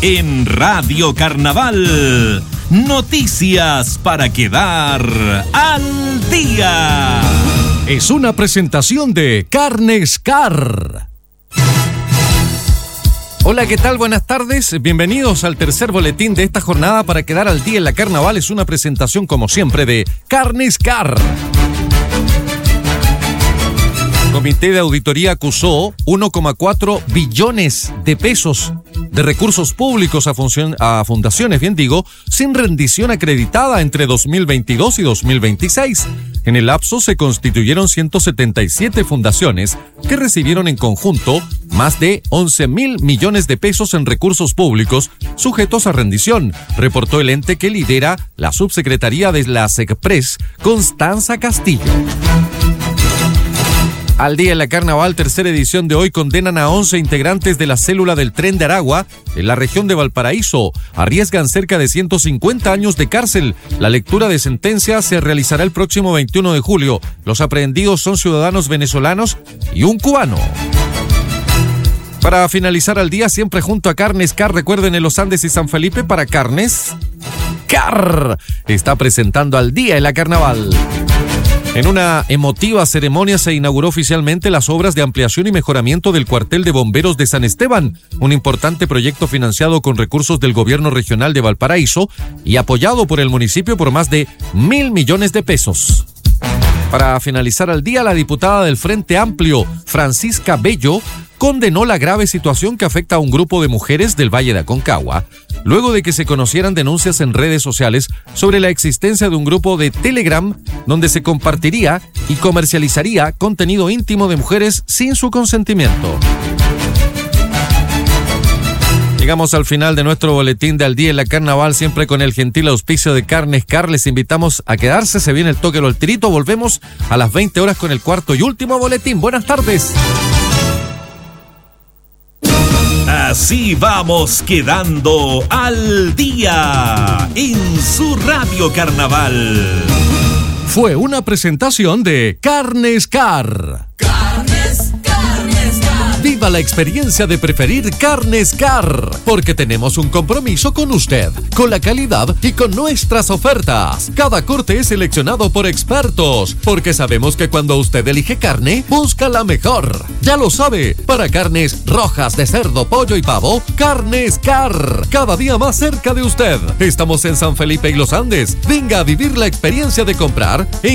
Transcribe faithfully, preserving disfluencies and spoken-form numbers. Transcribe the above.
en Radio Carnaval. Noticias para quedar al día. Es una presentación de Carnes Car. Hola, ¿qué tal? Buenas tardes. Bienvenidos al tercer boletín de esta jornada para quedar al día en la Carnaval. Es una presentación, como siempre, de Carnes Car. El Comité de Auditoría acusó uno coma cuatro billones de pesos de recursos públicos a, función, a fundaciones, bien digo, sin rendición acreditada entre dos mil veintidós y dos mil veintiséis. En el lapso se constituyeron ciento setenta y siete fundaciones que recibieron en conjunto más de once mil millones de pesos en recursos públicos sujetos a rendición, reportó el ente que lidera la subsecretaría de la SECPRES, Constanza Castillo. Al día en la Carnaval, tercera edición de hoy, condenan a once integrantes de la célula del Tren de Aragua en la región de Valparaíso. Arriesgan cerca de ciento cincuenta años de cárcel. La lectura de sentencia se realizará el próximo veintiuno de julio. Los aprehendidos son ciudadanos venezolanos y un cubano. Para finalizar al día, siempre junto a Carnes Car, recuerden en Los Andes y San Felipe para Carnes Car. Está presentando al día en la Carnaval. En una emotiva ceremonia se inauguró oficialmente las obras de ampliación y mejoramiento del cuartel de bomberos de San Esteban, un importante proyecto financiado con recursos del gobierno regional de Valparaíso y apoyado por el municipio por más de mil millones de pesos. Para finalizar al día, la diputada del Frente Amplio, Francisca Bello, condenó la grave situación que afecta a un grupo de mujeres del Valle de Aconcagua, luego de que se conocieran denuncias en redes sociales sobre la existencia de un grupo de Telegram donde se compartiría y comercializaría contenido íntimo de mujeres sin su consentimiento. Llegamos al final de nuestro boletín de Al Día en la Carnaval, siempre con el gentil auspicio de Carnes Car. Les invitamos a quedarse, se viene el toque lo al tirito. Volvemos a las veinte horas con el cuarto y último boletín. Buenas tardes. Así vamos quedando al día en su Radio Carnaval. Fue una presentación de Carnes Car. Carnes, Carnes Car. Viva la experiencia de preferir Carnes Car, porque tenemos un compromiso con usted, con la calidad y con nuestras ofertas. Cada corte es seleccionado por expertos, porque sabemos que cuando usted elige carne, busca la mejor. Ya lo sabe, para carnes rojas de cerdo, pollo y pavo, Carnes Car, cada día más cerca de usted. Estamos en San Felipe y Los Andes. Venga a vivir la experiencia de comprar en